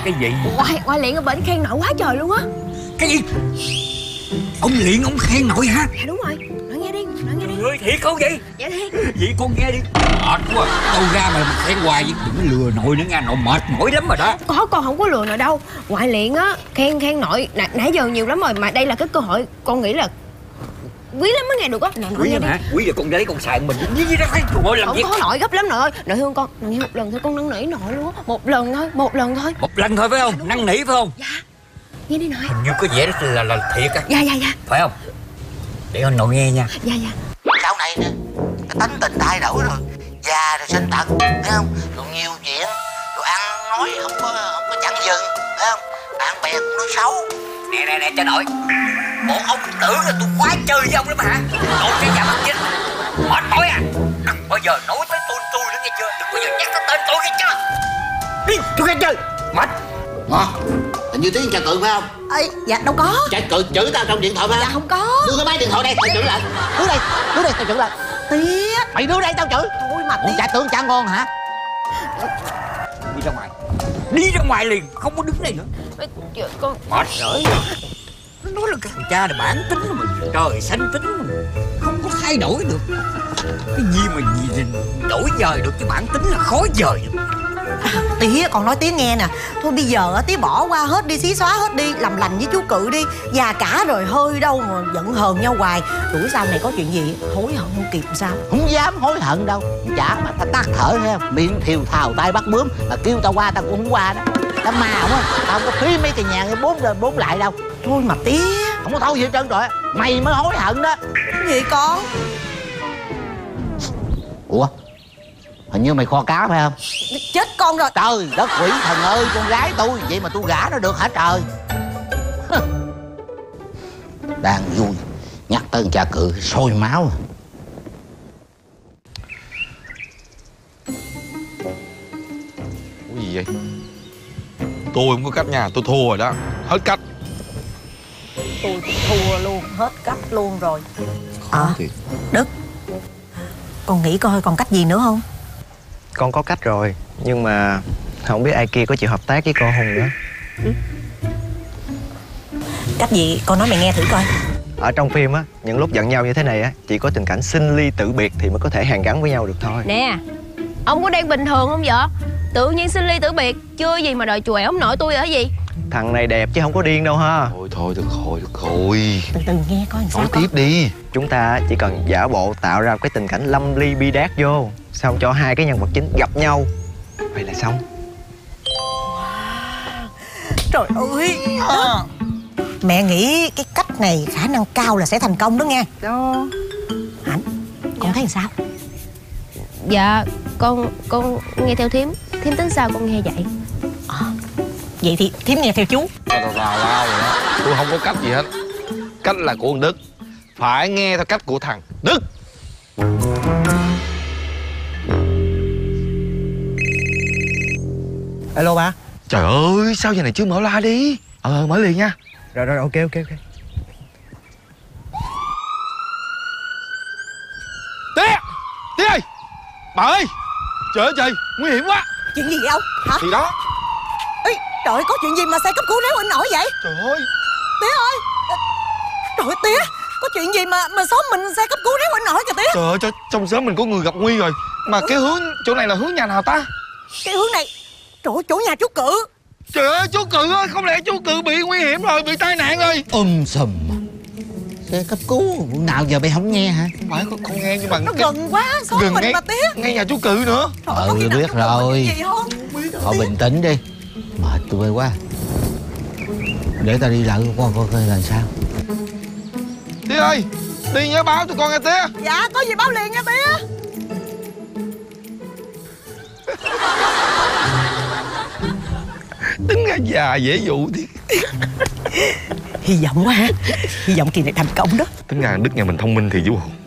cái gì? Ngoại Liện ở bển khen nội quá trời luôn á. Cái gì? Ông Liện ông khen nội hả? Dạ đúng rồi. Nội nghe đi, nội nghe đi. Trời ơi, thiệt không vậy? Dạ thiệt. Vậy con nghe đi. Mệt quá. Đâu ra mà khen hoài vậy? Đừng lừa nội nữa nha, nội mệt mỏi lắm rồi đó. Con không có lừa nội đâu. Ngoại Liện á khen nội nãy giờ nhiều lắm rồi, mà đây là cái cơ hội con nghĩ là quý lắm mới nghe được á. Quý lắm hả? Quý là con lấy con sàn mình gì đó thấy nội làm gì? Không có nội gấp lắm nội ơi. Nội thương con, nội một lần thôi, con năn nỉ nội luôn á. Một lần thôi. Một lần thôi phải không? Năn nỉ phải không? Dạ. Nghe đi nội. Hình như có vẻ là thiệt á. Dạ. Phải không? Để anh nội nghe nha. Dạ. Dạo này nè, cái tính tình thay đổi rồi, già rồi sinh tật, thấy không? Rồi nhiều chuyện, rồi ăn nói không có chặn dừng, thấy không? Bạn bè cũng nói xấu. Nè cha nội. Bộ ông tưởng là tôi khoái chơi với ông lắm hả? Nội cái nhà bằng chính. Mệt mỏi à? Đừng bao giờ nói tới tôi nữa nghe chưa? Đừng bao giờ nhắc tới tên tôi nghe chưa? Đi, tôi nghe chơi. Mệt. Hình như tiếng Trà Cự phải không? Ê, dạ đâu có. Trà Cự chửi tao trong điện thoại phải không? Dạ không có. Đưa cái máy điện thoại đây, tao chửi lại. Đưa đây, tao chửi lại. Tía. Mày đưa đây tao chửi. Thôi mà Ủa, tía. Trà tưởng chả ngon hả? Đi ra ngoài. Đi ra ngoài liền, không có đứng đây nữa. Con Mệt rồi. Nó nói là thằng cha là bản tính mà. Trời sanh tính mà. Không có thay đổi được. Cái gì mà gì đổi dời được, chứ bản tính là khó dời được. Tía còn nói Tía nghe nè. Thôi bây giờ Tía bỏ qua hết đi, xí xóa hết đi, làm lành với chú Cự đi. Già cả rồi hơi đâu mà giận hờn nhau hoài. Tuổi sau này có chuyện gì hối hận không kịp sao? Không dám hối hận đâu. Chả mà tao tắt thở thấy không? Miệng thiều thào tay bắt bướm. Mà kêu tao qua tao cũng không qua đó. Tao mà không á, tao không có phí mấy tiền nhà bốn lên bốn lại đâu. Thôi mà Tía. Không có thôi gì hết trơn rồi. Mày mới hối hận đó. Cái gì con? Ủa, hình như mày kho cá phải không? Chết con rồi. Trời đất quỷ thần ơi, con gái tôi vậy mà tôi gả nó được hả trời? Đang vui nhắc tới Trà Cự sôi máu. Cái gì vậy? Tôi không có cách nha, tôi thua rồi đó. Hết cách. Tôi cũng thua luôn, hết cách luôn rồi. Thiệt. Đức, con nghĩ coi còn cách gì nữa không? Con có cách rồi, nhưng mà không biết ai kia có chịu hợp tác với con không nữa. Cách gì con nói mày nghe thử coi. Ở trong phim á, những lúc giận nhau như thế này á, chỉ có tình cảnh sinh ly tử biệt thì mới có thể hàn gắn với nhau được thôi. Nè, ông có đang bình thường không vậy? Tự nhiên sinh ly tử biệt, chưa gì mà đòi chùi ổng nội tôi hả gì? Thằng này đẹp chứ không có điên đâu ha. Thôi được rồi. Từ từ nghe coi làm sao Nói con. tiếp đi. Chúng ta chỉ cần giả bộ tạo ra cái tình cảnh lâm ly bi đát vô, xong cho hai cái nhân vật chính gặp nhau, vậy là xong. Trời ơi. Mẹ nghĩ cái cách này khả năng cao là sẽ thành công đó nghe. Đó. Hạnh, con thấy làm sao? Dạ, con nghe theo thím tính sao con nghe vậy? Vậy thì thím nghe theo chú. Tào rồi đó. Tôi không có cách gì hết. Cách là của thằng Đức. Phải nghe theo cách của thằng Đức. Alo ba. Trời ơi, sao giờ này chưa mở like đi. Mở liền nha. Rồi, ok. Tía ơi. Bà ơi. Trời ơi trời, nguy hiểm quá. Chuyện gì vậy ông? Hả? Thì đó. Ê, trời ơi, có chuyện gì mà xe cấp cứu réo inh ỏi vậy? Trời ơi. Tía ơi. Trời ơi, Tía, có chuyện gì mà xóm mình xe cấp cứu réo inh ỏi kìa Tía. Trời ơi, trong xóm mình có người gặp nguy rồi. Mà cái hướng chỗ này là hướng nhà nào ta? Cái hướng này. Trời ơi, chỗ nhà chú Cự. Trời ơi, chú Cự ơi, không lẽ chú Cự bị nguy hiểm rồi, bị tai nạn rồi? Sùm. Xe cấp cứu nào giờ mày không nghe hả? Không phải con nghe nhưng mà Nó gần quá, xóm gần mình ngay, mà Tía. ngay nhà chú Cự nữa. Trời ơi, có khi nào biết chú Cự mình rồi. gì không? Thôi bình tĩnh đi. Mệt tôi quá. Để tao đi lại coi coi là sao. Tía ơi, đi nhớ báo tụi con nghe Tía. Dạ, có gì báo liền nha Tía. Tính ra già dễ dụ thì. Hy vọng quá ha. Hy vọng kỳ này thành công đó. Tính ra Đức nhà mình thông minh thì chú.